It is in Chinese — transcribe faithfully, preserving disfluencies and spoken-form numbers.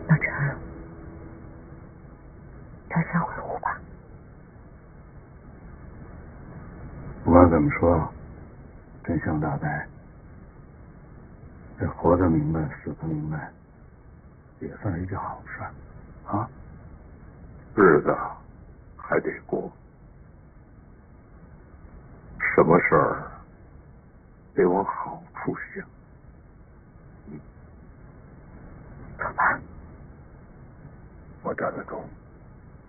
老陈，咱先回屋吧。 不管怎么说，真相大白，这活得明白，死得明白，也算是一件好事啊。 日子还得过，什么事儿得往好处想。 走吧。 我站得住。